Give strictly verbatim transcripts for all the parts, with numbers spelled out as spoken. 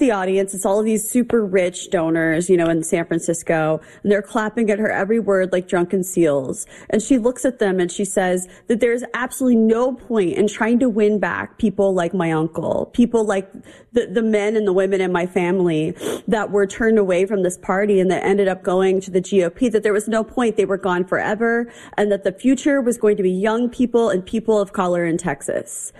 the audience. It's all of these super rich donors, you know, in San Francisco, and they're clapping at her every word like drunken seals. And she looks at them and she says that there's absolutely no point in trying to win back people like my uncle, people like the, the men and the women in my family that were turned away from this party and that ended up going to the G O P, that there was no point. They were gone forever, and that the future was going to be young people and people of color in Texas.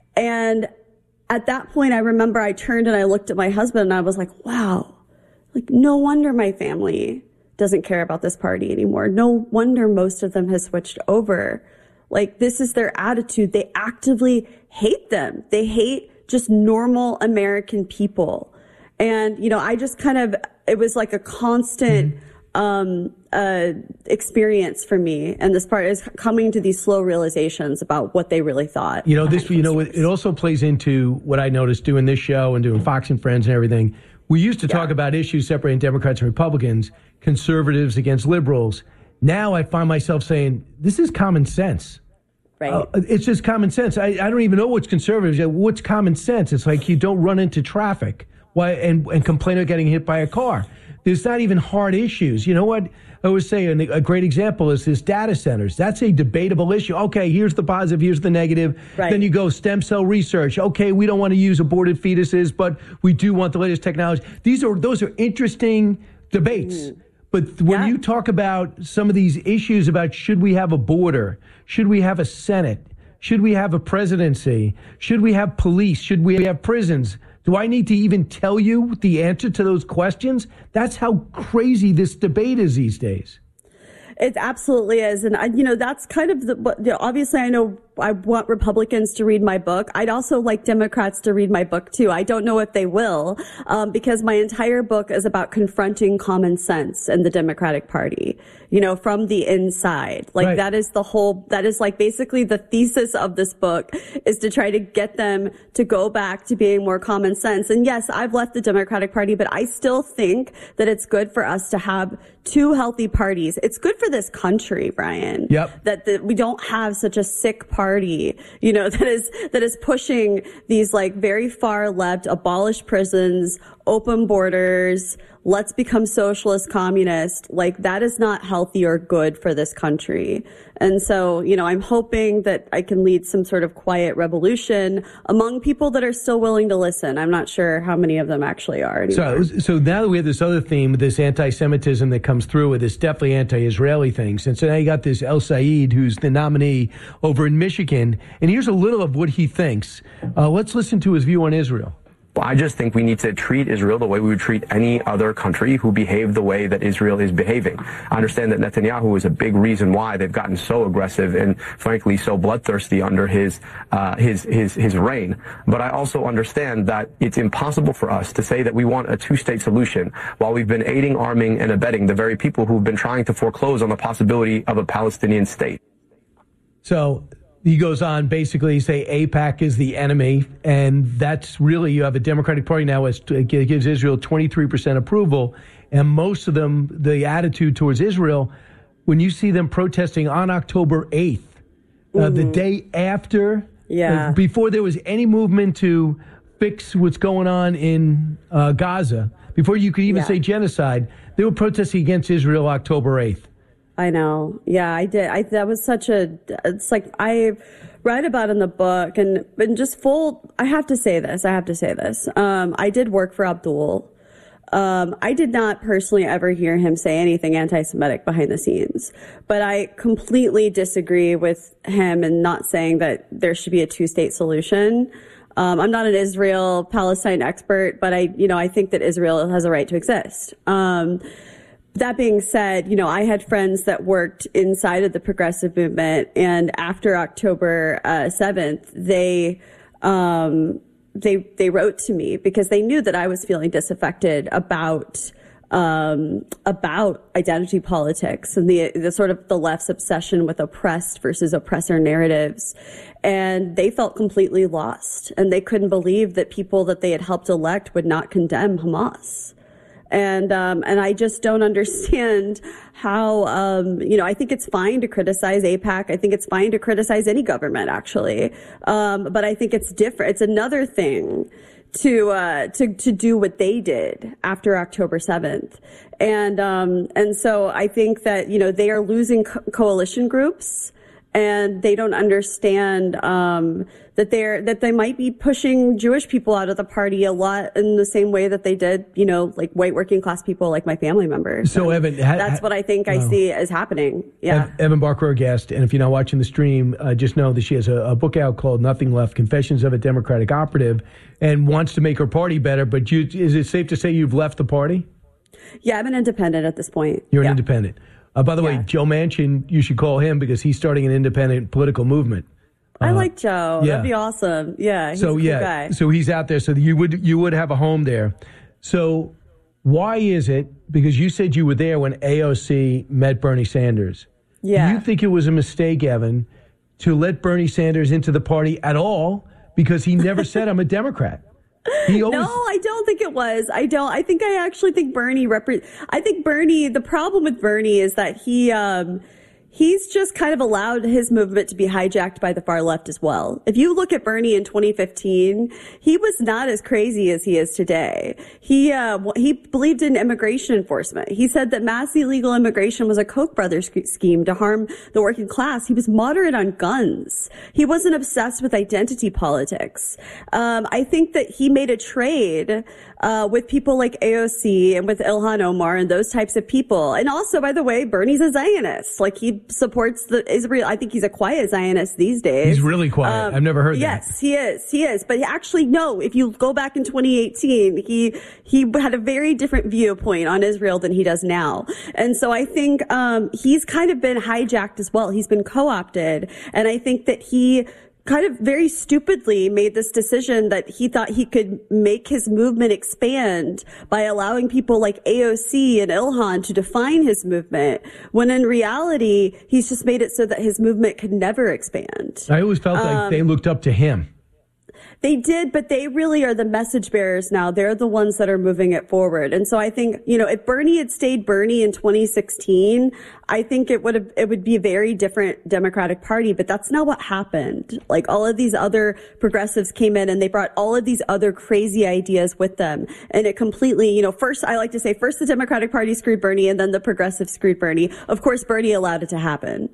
And at that point, I remember I turned and I looked at my husband and I was like, wow, like no wonder my family doesn't care about this party anymore. No wonder most of them has switched over. Like, this is their attitude. They actively hate them. They hate just normal American people. And, you know, I just kind of, it was like a constant, mm-hmm. um, uh, experience for me. And this part is coming to these slow realizations about what they really thought. You know, this, you know, it also plays into what I noticed doing this show and doing Fox and Friends and everything. We used to yeah. talk about issues separating Democrats and Republicans, conservatives against liberals. Now I find myself saying, this is common sense. Right. Uh, it's just common sense. I, I don't even know what's conservative. What's common sense? It's like you don't run into traffic why and, and complain about getting hit by a car. There's not even hard issues. You know what? I always say a, a great example is this data centers. That's a debatable issue. Okay, here's the positive, here's the negative. Right. Then you go stem cell research. Okay, we don't want to use aborted fetuses, but we do want the latest technology. These are those are interesting debates. Mm. But when yeah. you talk about some of these issues about should we have a border, should we have a Senate, should we have a presidency, should we have police, should we have prisons, do I need to even tell you the answer to those questions? That's how crazy this debate is these days. It absolutely is. And, I, you know, that's kind of the, you know, obviously I know I want Republicans to read my book. I'd also like Democrats to read my book too. I don't know if they will, um, because my entire book is about confronting common sense in the Democratic Party, you know, from the inside. Like right. that is the whole, that is like basically the thesis of this book is to try to get them to go back to being more common sense. And yes, I've left the Democratic Party, but I still think that it's good for us to have two healthy parties. It's good for this country, Brian. Yep. That the, we don't have such a sick party. Party, you know, that is that is pushing these like very far left, abolish prisons, open borders, let's become socialist, communist. Like that is not healthy or good for this country. And so, you know, I'm hoping that I can lead some sort of quiet revolution among people that are still willing to listen. I'm not sure how many of them actually are anymore. So, so now that we have this other theme, this anti-Semitism that comes through with this definitely anti-Israeli thing, since now you got this El Said, who's the nominee over in Michigan, and here's a little of what he thinks. Uh, let's listen to his view on Israel. I just think we need to treat Israel the way we would treat any other country who behaved the way that Israel is behaving. I understand that Netanyahu is a big reason why they've gotten so aggressive and, frankly, so bloodthirsty under his uh, his his his reign. But I also understand that it's impossible for us to say that we want a two-state solution while we've been aiding, arming, and abetting the very people who've been trying to foreclose on the possibility of a Palestinian state. So he goes on basically say AIPAC is the enemy, and that's really, you have a Democratic Party now that gives Israel twenty-three percent approval, and most of them, the attitude towards Israel, when you see them protesting on October eighth, mm-hmm. uh, the day after, yeah. uh, before there was any movement to fix what's going on in uh, Gaza, before you could even yeah. say genocide, they were protesting against Israel October eighth. I know. Yeah, I did. I, that was such a, it's like I write about in the book and, and just full, I have to say this, I have to say this. Um, I did work for Abdul. Um, I did not personally ever hear him say anything anti-Semitic behind the scenes, but I completely disagree with him in not saying that there should be a two-state solution. Um, I'm not an Israel-Palestine expert, but I, you know, I think that Israel has a right to exist. Um, That being said, you know, I had friends that worked inside of the progressive movement, and after October uh, seventh, they um, they they wrote to me because they knew that I was feeling disaffected about um, about identity politics and the the sort of the left's obsession with oppressed versus oppressor narratives, and they felt completely lost, and they couldn't believe that people that they had helped elect would not condemn Hamas. And, um, and I just don't understand how, um, you know, I think it's fine to criticize AIPAC. I think it's fine to criticize any government, actually. Um, but I think it's different. It's another thing to uh, to to do what they did after October seventh, and um, and so I think that you know they are losing co- coalition groups, and they don't understand um, that they're that they might be pushing Jewish people out of the party a lot in the same way that they did, you know, like white working class people, like my family members. So and Evan, ha- that's what I think I wow. see as happening. Yeah, Ev- Evan Barker, our guest, and if you're not watching the stream, uh, just know that she has a, a book out called "Nothing Left: Confessions of a Democratic Operative," and wants to make her party better. But you, is it safe to say you've left the party? Yeah, I'm an independent at this point. You're yeah. an independent. Uh, by the Yeah. way, Joe Manchin, you should call him because he's starting an independent political movement. I Uh, like Joe. yeah. That'd be awesome. Yeah, he's so a cool yeah, guy. so he's out there. So you would you would have a home there. So why is it? Because you said you were there when A O C met Bernie Sanders. Yeah. Do you think it was a mistake, Evan, to let Bernie Sanders into the party at all? Because he never said I'm a Democrat. He always, No, I don't think it was. I don't. I think I actually think Bernie repre- I think Bernie, the problem with Bernie is that he, um, he's just kind of allowed his movement to be hijacked by the far left as well. If you look at Bernie in twenty fifteen, he was not as crazy as he is today. He, uh, he believed in immigration enforcement. He said that mass illegal immigration was a Koch brothers scheme to harm the working class. He was moderate on guns. He wasn't obsessed with identity politics. Um, I think that he made a trade, uh, with people like A O C and with Ilhan Omar and those types of people. And also, by the way, Bernie's a Zionist. Like, he supports the Israel. I think he's a quiet Zionist these days. he's really quiet. Um, I've never heard yes, that. Yes, he is. He is. But actually, no, if you go back in twenty eighteen, he, he had a very different viewpoint on Israel than he does now. And so I think, um, he's kind of been hijacked as well. He's been co-opted. And I think that he kind of very stupidly made this decision that he thought he could make his movement expand by allowing people like A O C and Ilhan to define his movement, when in reality, he's just made it so that his movement could never expand. I always felt like Um, they looked up to him. They did, but they really are the message bearers now. They're the ones that are moving it forward. And so I think, you know, if Bernie had stayed Bernie in twenty sixteen, I think it would have, it would be a very different Democratic Party, but that's not what happened. Like, all of these other progressives came in and they brought all of these other crazy ideas with them. And it completely, you know, first, I like to say, first the Democratic Party screwed Bernie and then the progressives screwed Bernie. Of course, Bernie allowed it to happen.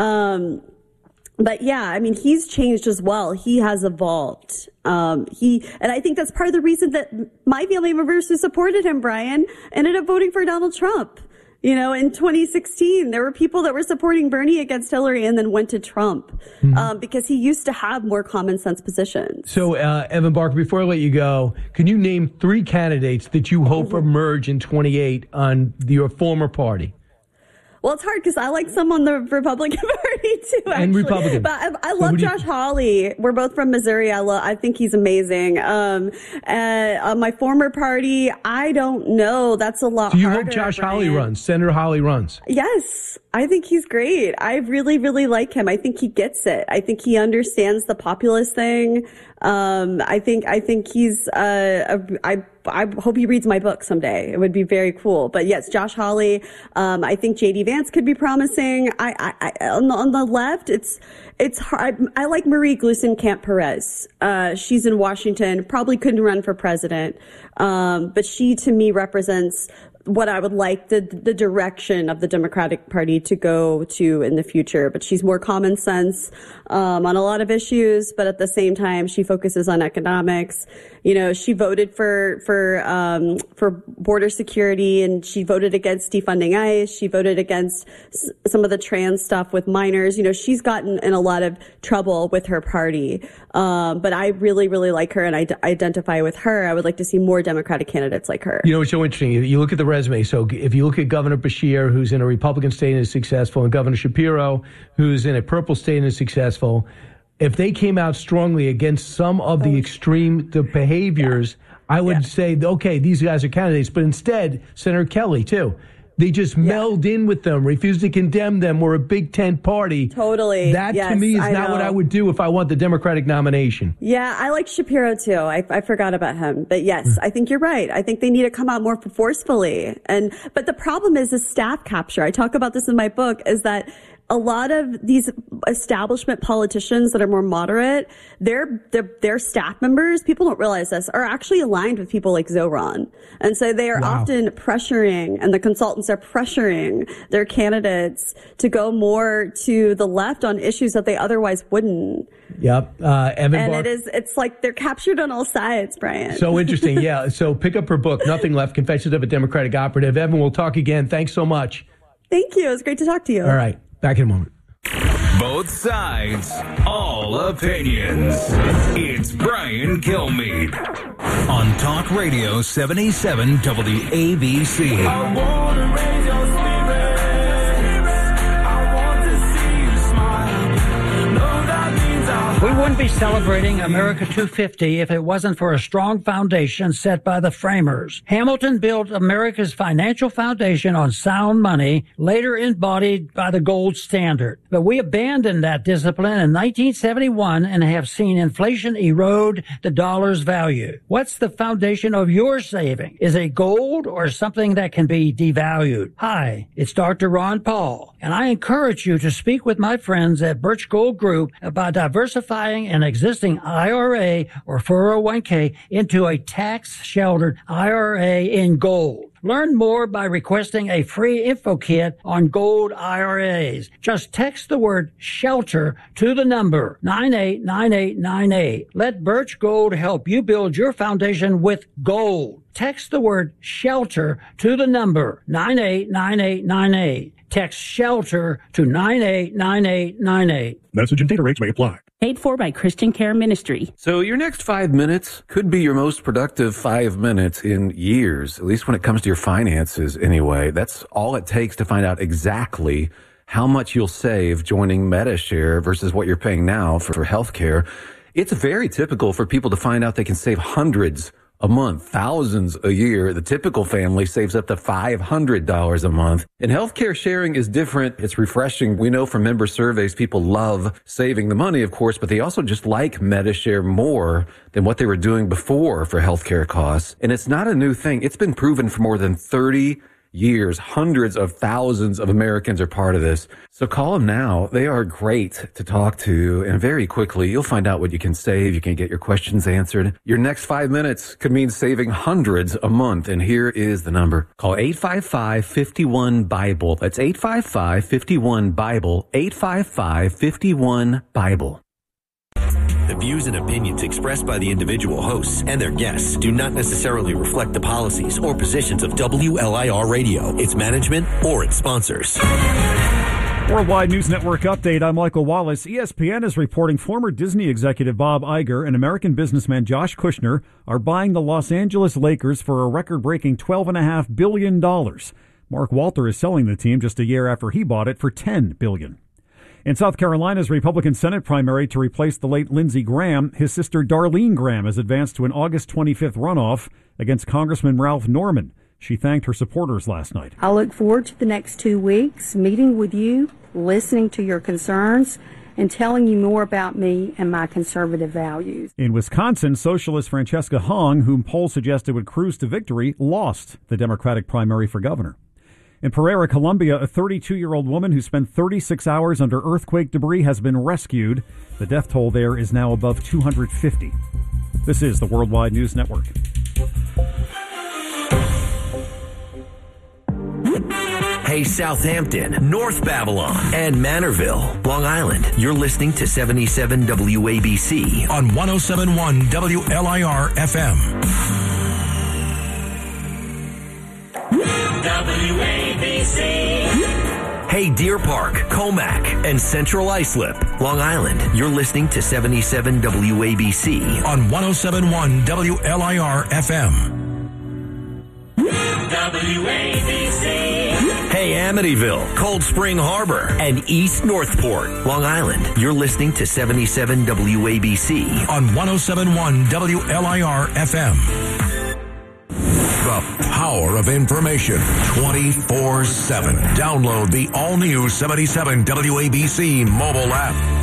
Um, But yeah, I mean, he's changed as well. He has evolved. Um, he, and I think that's part of the reason that my family members who supported him, Brian, ended up voting for Donald Trump. You know, in twenty sixteen, there were people that were supporting Bernie against Hillary and then went to Trump, mm-hmm. um, because he used to have more common sense positions. So, uh, Evan Barker, before I let you go, can you name three candidates that you hope mm-hmm. emerge in twenty-eight on the, your former party? Well, it's hard because I like some on the Republican Party too, actually. And Republican. But I, I love Josh you... Hawley. We're both from Missouri. I love. I think he's amazing. Um, uh, uh, my former party, I don't know. That's a lot. So you harder, hope Josh Brian. Hawley runs, Senator Hawley runs? Yes, I think he's great. I really, really like him. I think he gets it. I think he understands the populist thing. Um, I think, I think he's, uh, a, I, I hope he reads my book someday. It would be very cool. But yes, Josh Hawley. Um, I think J D Vance could be promising. I, I, I on the, on the left, it's, it's hard. I, I like Marie Gluesenkamp Perez. Uh, she's in Washington, probably couldn't run for president. Um, but she to me represents what I would like the the direction of the Democratic Party to go to in the future. But she's more common sense um, on a lot of issues, but at the same time, she focuses on economics. You know, she voted for for um, for border security, and she voted against defunding ICE. She voted against s- some of the trans stuff with minors. You know, she's gotten in a lot of trouble with her party. Um, but I really, really like her, and I d- identify with her. I would like to see more Democratic candidates like her. You know, it's so interesting. You look at the resume. So if you look at Governor Beshear, who's in a Republican state and is successful, and Governor Shapiro, who's in a purple state and is successful, if they came out strongly against some of the extreme the behaviors, yeah. I would yeah. say, okay, these guys are candidates. But instead, Senator Kelly, too. They just yeah. meld in with them, refuse to condemn them. We're a Big Tent party. Totally. That, yes, to me, is I not know. what I would do if I want the Democratic nomination. Yeah, I like Shapiro, too. I, I forgot about him. But yes, I think you're right. I think they need to come out more forcefully. And But the problem is the staff capture. I talk about this in my book, is that a lot of these establishment politicians that are more moderate, their, their, their staff members, people don't realize this, are actually aligned with people like Zoran. And so they are wow. often pressuring, and the consultants are pressuring their candidates to go more to the left on issues that they otherwise wouldn't. Yep. Uh, Evan and Bar- it is, it's like they're captured on all sides, Brian. So interesting. Yeah. So pick up her book, Nothing Left, Confessions of a Democratic Operative. Evan, we'll talk again. Thanks so much. Thank you. It was great to talk to you. All right. Back in a moment. Both sides, all opinions. It's Brian Kilmeade on Talk Radio seventy-seven W A B C. I want to raise your spirits. I want to see you smile. No, that means I'll we wouldn't be celebrating America two fifty if it wasn't for a strong foundation set by the framers. Hamilton built America's financial foundation on sound money, later embodied by the gold standard. But we abandoned that discipline in nineteen seventy-one and have seen inflation erode the dollar's value. What's the foundation of your saving? Is it gold or something that can be devalued? Hi, it's Doctor Ron Paul, and I encourage you to speak with my friends at Birch Gold Group about diversifying an existing I R A or four oh one k into a tax-sheltered I R A in gold. Learn more by requesting a free info kit on gold I R As. Just text the word SHELTER to the number nine eight nine eight nine eight. Let Birch Gold help you build your foundation with gold. Text the word SHELTER to the number nine eight nine eight nine eight. Text SHELTER to nine eight nine eight nine eight. Message and data rates may apply. Paid for by Christian Care Ministry. So your next five minutes could be your most productive five minutes in years, at least when it comes to your finances anyway. That's all it takes to find out exactly how much you'll save joining MediShare versus what you're paying now for, for healthcare. It's very typical for people to find out they can save hundreds a month, thousands a year. The typical family saves up to five hundred dollars a month. And healthcare sharing is different. It's refreshing. We know from member surveys, people love saving the money, of course, but they also just like MediShare more than what they were doing before for healthcare costs. And it's not a new thing. It's been proven for more than thirty years. Hundreds of thousands of Americans are part of this. So call them now. They are great to talk to. And very quickly, you'll find out what you can save. You can get your questions answered. Your next five minutes could mean saving hundreds a month. And here is the number. Call eight five five, five one, BIBLE. That's eight five five, five one, BIBLE. eight five five, five one, BIBLE. The views and opinions expressed by the individual hosts and their guests do not necessarily reflect the policies or positions of W L I R Radio, its management, or its sponsors. Worldwide News Network update. I'm Michael Wallace. E S P N is reporting former Disney executive Bob Iger and American businessman Josh Kushner are buying the Los Angeles Lakers for a record-breaking twelve point five billion dollars. Mark Walter is selling the team just a year after he bought it for ten billion dollars. In South Carolina's Republican Senate primary to replace the late Lindsey Graham, his sister Darlene Graham has advanced to an August twenty-fifth runoff against Congressman Ralph Norman. She thanked her supporters last night. I look forward to the next two weeks, meeting with you, listening to your concerns, and telling you more about me and my conservative values. In Wisconsin, socialist Francesca Hong, whom polls suggested would cruise to victory, lost the Democratic primary for governor. In Pereira, Colombia, a thirty-two-year-old woman who spent thirty-six hours under earthquake debris has been rescued. The death toll there is now above two hundred fifty. This is the Worldwide News Network. Hey, Southampton, North Babylon, and Manorville, Long Island. You're listening to seventy-seven W A B C on one oh seven point one W L I R F M. W A B C. Hey, Deer Park, Comac, and Central Islip, Long Island. You're listening to seventy-seven W A B C on one oh seven point one W L I R F M. W A B C. Hey, Amityville, Cold Spring Harbor, and East Northport, Long Island. You're listening to seventy-seven W A B C on one oh seven point one W L I R F M. The power of information twenty-four seven. Download the all-new seventy-seven W A B C mobile app.